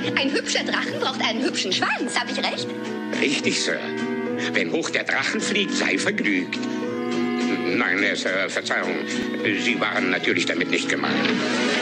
Ein hübscher Drachen braucht einen hübschen Schwanz, habe ich recht? Richtig, Sir. Wenn hoch der Drachen fliegt, sei vergnügt. Nein, Sir, Verzeihung. Sie waren natürlich damit nicht gemeint.